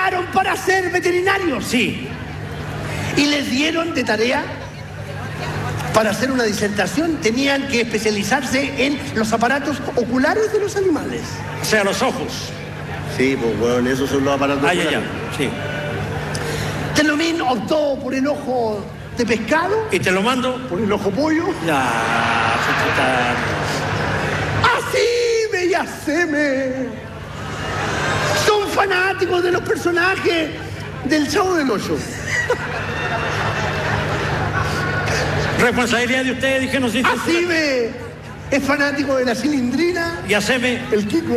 prepararon para ser veterinarios. Sí. Y les dieron de tarea, para hacer una disertación, tenían que especializarse en los aparatos oculares de los animales. O sea, los ojos. Sí, pues bueno, esos son los aparatos oculares. Ya, sí. Telomín optó por el ojo de pescado. ¿Y te lo mando? Por el ojo pollo. Ya, Así y haceme. Son fanáticos de los personajes del Chavo del Ocho. Responsabilidad de ustedes, dije, no sé. Así ve. Es fanático de la Cilindrina. Y haceme. El Kiko.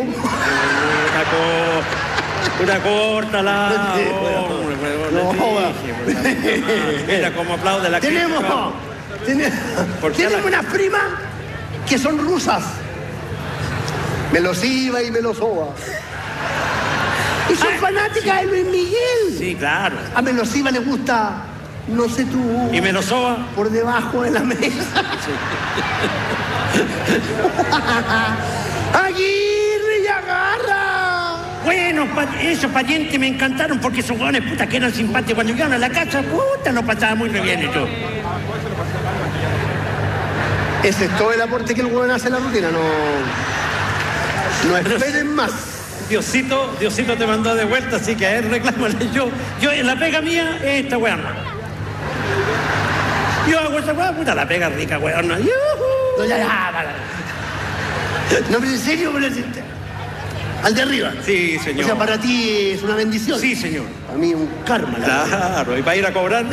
Mira cómo aplaude la Tenemos unas primas que son rusas. Melosiva y Melosova. Y son fanáticas de Luis Miguel. Sí, claro. A Melosiva le gusta, no sé tú. ¿Y Melosova? Por debajo de la mesa. Sí. Aguirre y Agarra. Bueno, esos parientes me encantaron porque esos hueones, puta, que eran simpáticos. Cuando llegaban a la casa, puta, nos pasaba muy bien y todo. Ese es todo el aporte que el hueón hace en la rutina, no esperen más. Diosito te mandó de vuelta, así que a él reclámale. Yo en la pega mía, esta weón. Yo hago esa weón, puta, la pega rica, weón. No, no, pero en serio, al de arriba. Sí, señor. O sea, para ti es una bendición. Sí, señor. A mí un karma. Claro, y para ir a cobrar.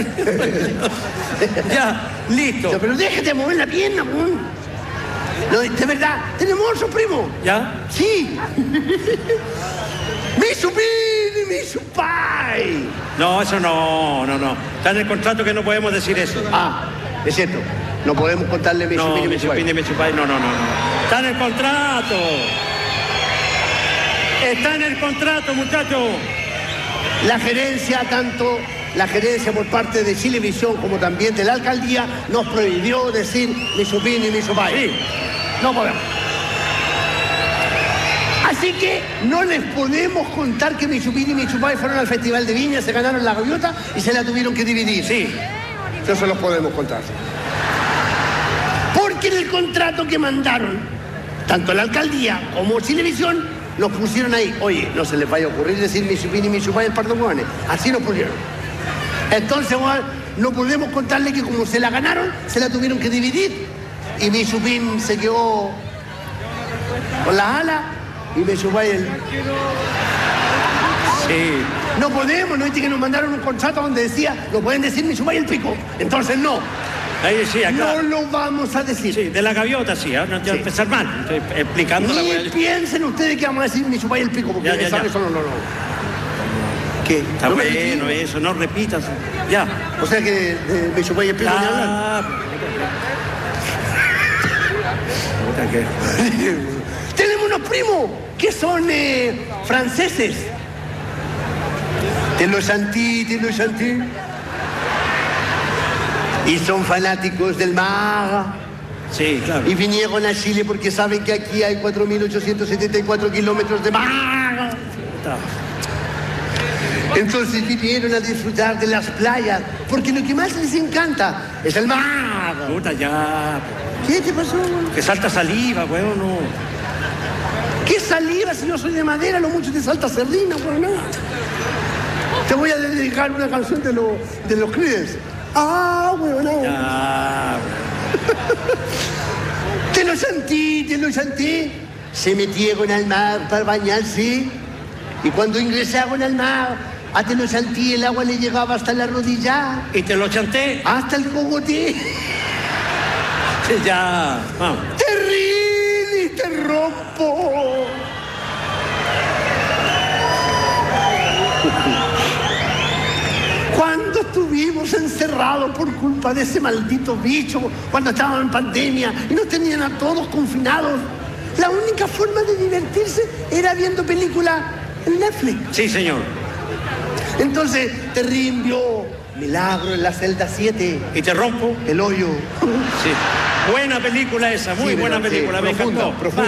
Ya, listo. Pero déjate mover la pierna, weón. No, de verdad, tenemos otro primo. ¿Ya? Sí. Mi supini, mi supai. No, eso no. Está en el contrato que no podemos decir eso. Ah, es cierto. No podemos contarle mi supini, mi supai. Mi supai, no. Está en el contrato. Está en el contrato, muchachos. La gerencia, tanto la gerencia por parte de Chilevisión como también de la alcaldía, nos prohibió decir mi supini, mi supai. Sí. No podemos. Así que no les podemos contar que mi supini y mi supai fueron al Festival de Viña, se ganaron la gaviota y se la tuvieron que dividir. Sí. Eso se los podemos contar. Porque en el contrato que mandaron, tanto la alcaldía como Chilevisión, nos pusieron ahí, oye, no se les vaya a ocurrir decir mi supini y mi supai el par de hueones. Así nos pusieron. Entonces, bueno, no podemos contarle que como se la ganaron, se la tuvieron que dividir. Y mi supín se quedó con las alas y me supai el... Sí. No podemos, no es que nos mandaron un contrato donde decía, lo pueden decir mi supai el pico. Entonces no. Ahí decía, claro. No lo vamos a decir. Sí, de la gaviota, sí, ¿eh? No quiero empezar mal. Estoy explicando la Ni weá. piensen ustedes que vamos a decir mi supai el pico, porque Ya. eso no. ¿Qué? Está ¿No me bueno metí? eso, no repitas. Ya. O sea que mi supai el pico ni hablar. Ah, puta que... Tenemos unos primos que son franceses. Te lo sentí. Y son fanáticos del mar. Sí, claro. Y vinieron a Chile porque saben que aquí hay 4.874 kilómetros de mar. Entonces vinieron a disfrutar de las playas, porque lo que más les encanta es el mar. Puta, ya. ¿Qué te pasó? Que salta saliva, weón, no. ¿Qué saliva si yo soy de madera? Lo mucho te salta sardina, pues no. Te voy a dedicar una canción de los Creedence. Ah, weón, no. Ya. Te lo sentí. Se metieron al mar para bañarse. Y cuando ingresaron al mar, a Te lo sentí, el agua le llegaba hasta la rodilla. ¿Y te lo chanté? Hasta el cogote. Ya. Vamos. Te ríes y te rompo. Cuando estuvimos encerrados por culpa de ese maldito bicho, cuando estábamos en pandemia y nos tenían a todos confinados, la única forma de divertirse era viendo películas en Netflix. Sí, señor. Entonces, Terrín vio Milagro en la celda 7. ¿Y te rompo? El hoyo. Sí. Buena película esa, muy Sí, buena pero, película, sí, me profunda, encantó. profunda.